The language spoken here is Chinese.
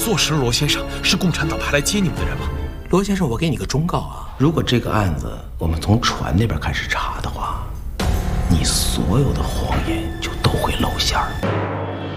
坐实了罗先生是共产党派来接你们的人吗？ 罗先生，我给你个忠告啊，如果这个案子我们从船那边开始查的话，你所有的谎言就都会露馅儿。